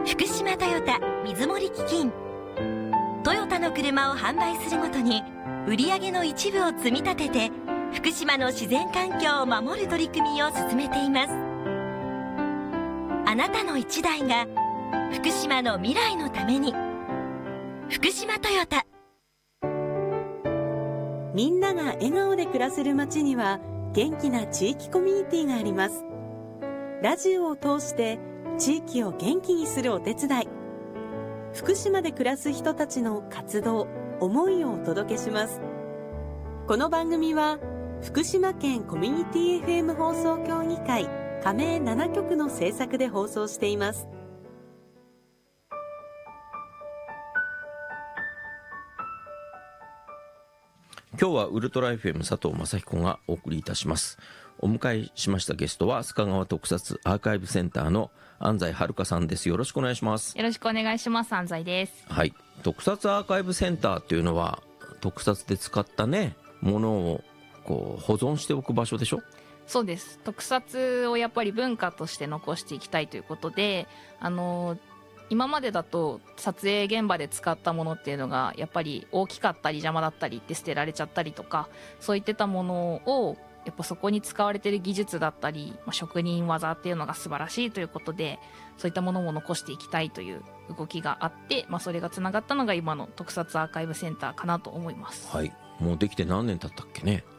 福島トヨタ水森基金。トヨタの車を販売するごとに売上の一部を積み立てて福島の自然環境を守る取り組みを進めています。あなたの一台が福島の未来のために。福島トヨタ。 みんなが笑顔で暮らせる街には元気な地域コミュニティがあります。ラジオを通して地域を元気にするお手伝い、福島で暮らす人たちの活動、思いをお届けします。この番組は福島県コミュニティ FM 放送協議会加盟7局の制作で放送しています。 今日はウルトラ FM 佐藤正彦がお送りいたします。お迎えしましたゲストは須賀川特撮アーカイブセンターの安西遥さんです。よろしくお願いします。 よろしくお願いします。安西です。 はい、特撮アーカイブセンターっていうのは特撮で使ったねものをこう保存しておく場所でしょ。 そうです。特撮をやっぱり文化として残していきたいということで、今までだと撮影現場で使ったものっていうのがやっぱり大きかったり邪魔だったりって捨てられちゃったりとか、そういってたものをやっぱそこに使われている技術だったり、職人技っていうのが素晴らしいということで、そういったものも残していきたいという動きがあって、それがつながったのが今の特撮アーカイブセンターかなと思います。 はい、もうできて何年経ったっけね。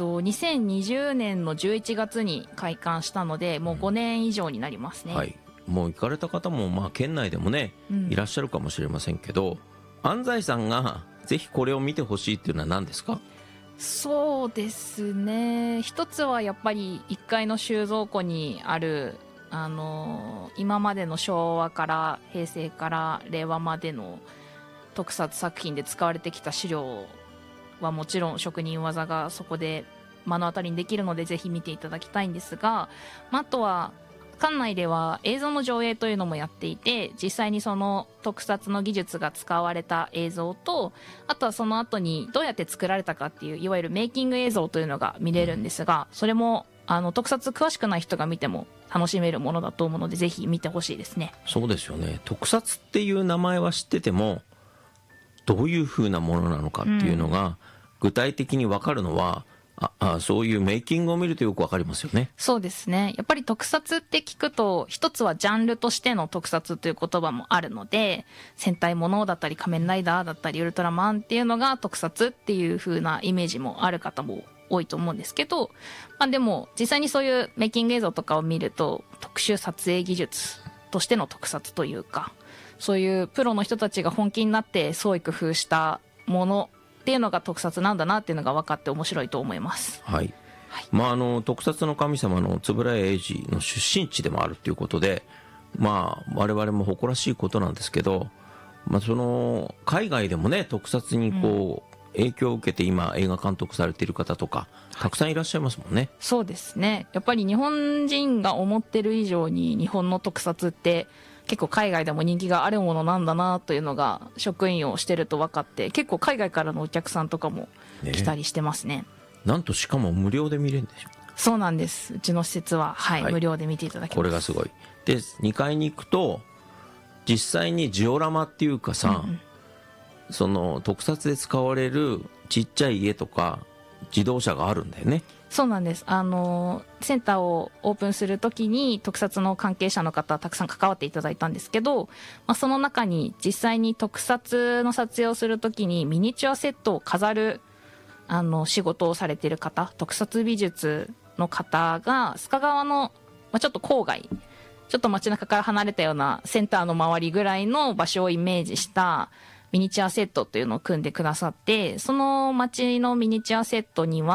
2020年の11月に開館したのでもう5年以上になりますね。 はい、もう行かれた方も県内でもね、いらっしゃるかもしれませんけど、安西さんがぜひこれを見てほしいっていうのは何ですか？ そうですね、一つはやっぱり1階の収蔵庫にある今までの昭和から平成から令和までの特撮作品で使われてきた資料はもちろん職人技がそこで目の当たりにできるのでぜひ見ていただきたいんですが、あとは館内では映像の上映というのもやっていて、実際にその特撮の技術が使われた映像と、あとはその後にどうやって作られたかっていういわゆるメイキング映像というのが見れるんですが、それも特撮詳しくない人が見ても楽しめるものだと思うのでぜひ見てほしいですね。 そうですよね。特撮っていう名前は知っててもどういう風なものなのかっていうのが具体的に分かるのは、そういうメイキングを見るとよくわかりますよね。 そうですね。やっぱり特撮って聞くと一つはジャンルとしての特撮という言葉もあるので、戦隊ものだったり仮面ライダーだったりウルトラマンっていうのが特撮っていう風なイメージもある方も多いと思うんですけど、でも実際にそういうメイキング映像とかを見ると特殊撮影技術としての特撮というか、そういうプロの人たちが本気になって創意工夫したものっていうのが特撮なんだなっていうのが分かって面白いと思います。 はい、はい、特撮の神様の円谷英二の出身地でもあるということで、我々も誇らしいことなんですけど、その海外でもね特撮に影響を受けて今映画監督されている方とかたくさんいらっしゃいますもんね。 そうですね。やっぱり日本人が思ってる以上に日本の特撮って結構海外でも人気があるものなんだなというのが職員をしてると分かって、結構海外からのお客さんとかも来たりしてますね。 なんとしかも無料で見れるんでしょ。 そうなんです。うちの施設は、無料で見ていただけます。 これがすごい。で2階に行くと実際にジオラマっていうかさ、その特撮で使われるちっちゃい家とか自動車があるんだよね。 そうなんです。センターをオープンするときに特撮の関係者の方たくさん関わっていただいたんですけど、その中に実際に特撮の撮影をするときにミニチュアセットを飾る仕事をされている方、特撮美術の方が須賀川の、ちょっと郊外、ちょっと街中から離れたようなセンターの周りぐらいの場所をイメージしたミニチュアセットというのを組んでくださって、その街のミニチュアセットには